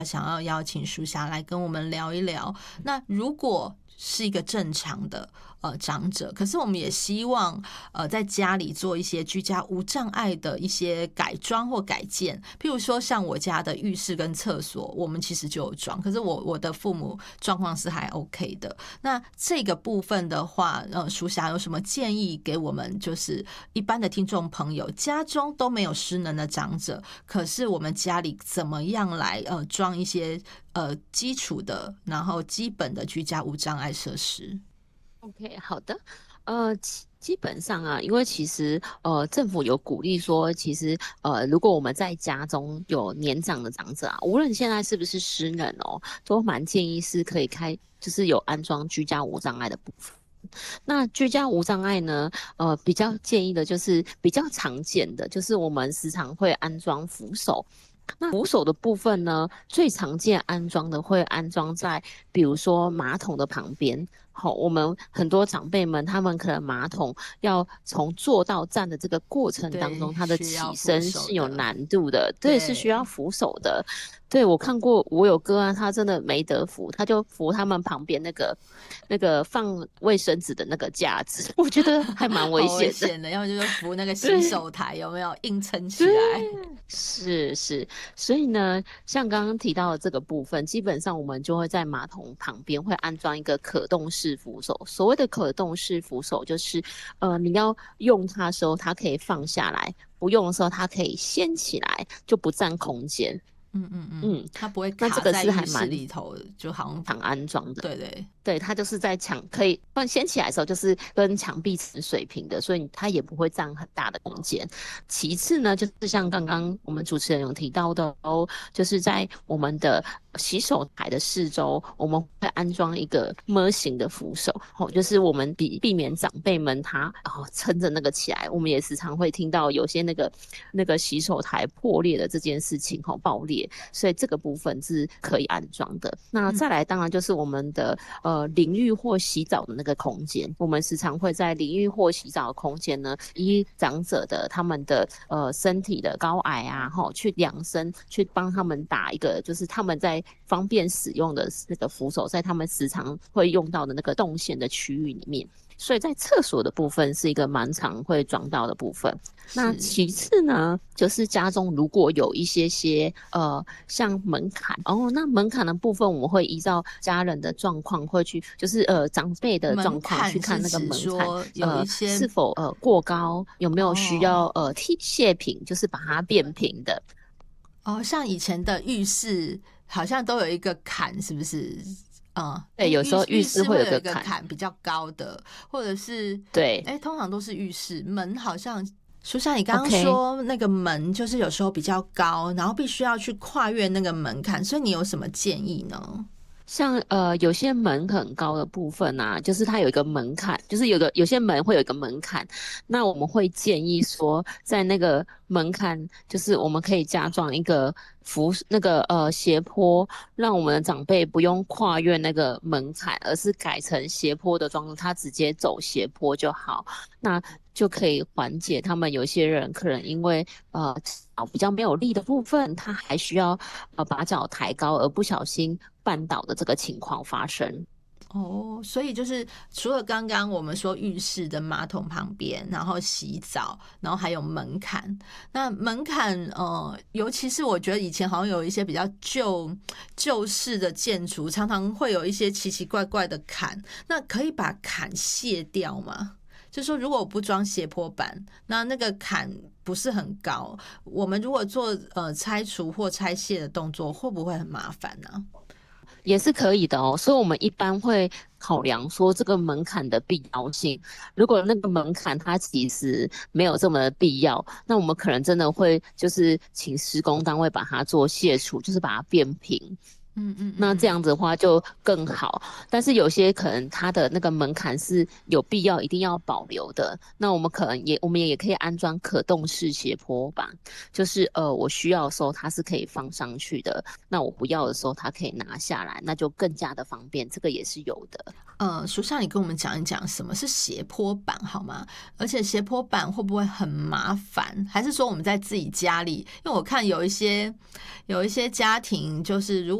想要邀请淑霞来跟我们聊一聊。那如果是一个正常的长者，可是我们也希望在家里做一些居家无障碍的一些改装或改建，譬如说像我家的浴室跟厕所，我们其实就有装，可是我的父母状况是还 OK 的。那这个部分的话，淑霞有什么建议给我们？就是一般的听众朋友，家中都没有失能的长者，可是我们家里怎么样来装一些基础的，然后基本的居家无障碍设施。 OK， 好的，基本上啊，因为其实政府有鼓励说，其实如果我们在家中有年长的长者啊，无论现在是不是失能哦，都蛮建议是可以就是有安装居家无障碍的部分。那居家无障碍呢，比较建议的就是比较常见的，就是我们时常会安装扶手。那扶手的部分呢，最常见安装的会安装在，比如说马桶的旁边。好，我们很多长辈们，他们可能马桶要从坐到站的这个过程当对， 中，他的需要起扶手身是有的。 难度的，对，是需要对， 扶手的。对，我看过，我有个案，他真的没得扶，他就扶他们旁边那个放卫生纸的那个架子，我觉得还蛮危好危险的。 险的，要么就是扶那个洗对。 手台，有没有硬撑起对， 来？ 是，所以呢，像刚刚提到的这个部分，基本上我们就会在马桶旁边会安装一个可动式扶手。所谓的可动式扶手，就是你要用它的时候，它可以放下来；不用的时候，它可以掀起来，就不占空间。嗯， 它不会那这个卡在浴是还蛮室里头，就好像常安装的。 对对。 对，它就是在可以放掀起来的时候，就是跟墙壁是水平的，所以它也不会占很大的空间。其次呢，就是像刚刚我们主持人有提到的哦，就是在我们的洗手台的四周，我们会安装一个么型的扶手，就是我们避免长辈们他撑着那个起来。我们也时常会听到有些那个洗手台破裂的这件事情爆裂，所以这个部分是可以安装的。那再来，当然就是我们的淋浴或洗澡的那个空间，我们时常会在淋浴或洗澡的空间呢，依长者的他们的身体的高矮啊，去量身，去帮他们打一个，就是他们在方便使用的那个扶手，在他们时常会用到的那个动线的区域里面。所以在厕所的部分是一个蛮常会装到的部分。那是其次呢，就是家中如果有一些像门槛那门槛的部分，我们会依照家人的状况会去，就是长辈的门状况去槛是看那个指门槛说有一些是否过高，有没有需要哦卸平，就是把它变平的。 像以前的浴室好像都有一个坎，是不是？ 对，有时候浴室会浴室会有一个有个坎。 坎比较高的，或者是对通常都是浴室门好像。苏珊，你刚刚 ，OK。 说那个门就是有时候比较高，然后必须要去跨越那个门槛，所以你有什么建议呢？ 像有些门很高的部分啊，就是它有一个门槛，就是有些门会有一个门槛，那我们会建议说，在那个门槛，就是我们可以加装一个斜坡，让我们的长辈不用跨越那个门槛，而是改成斜坡的装置，他直接走斜坡就好，那就可以缓解他们有些人可能因为脚比较没有力的部分，他还需要把脚抬高而不小心绊倒的这个情况发生。 所以就是除了刚刚我们说浴室的马桶旁边，然后洗澡，然后还有门槛。那门槛尤其是我觉得以前好像有一些比较旧式的建筑，常常会有一些奇奇怪怪的坎。那可以把坎卸掉吗？就是说，如果我不装斜坡板，那个坎不是很高，我们如果做拆除或拆卸的动作，会不会很麻烦呢？ 也是可以的哦，所以我们一般会考量说这个门槛的必要性。如果那个门槛它其实没有这么的必要，那我们可能真的会就是请施工单位把它做卸除，就是把它变平。 那这样子的话就更好。但是有些可能它的那个门槛是有必要一定要保留的，那我们也可以安装可动式斜坡板，就是我需要的时候它是可以放上去的，那我不要的时候它可以拿下来，那就更加的方便，这个也是有的。 属下你跟我们讲一讲什么是斜坡板好吗？而且斜坡板会不会很麻烦？还是说我们在自己家里？因为我看有一些家庭就是如果